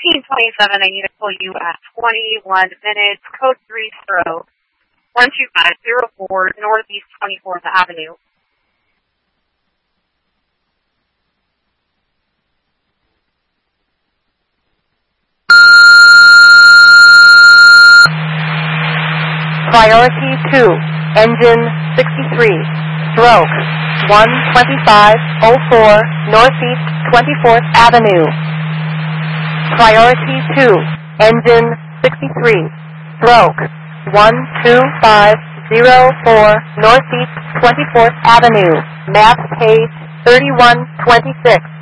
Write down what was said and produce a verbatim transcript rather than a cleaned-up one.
fifteen twenty-seven, I need to pull you at twenty-one minutes, code three zero, one two five zero four, Northeast twenty-fourth Avenue. Priority two, engine sixty-three, stroke one twenty-five oh four, Northeast twenty-fourth Avenue. Priority two, engine sixty-three, stroke one two five oh four, Northeast twenty-fourth Avenue. Map page thirty-one twenty-six.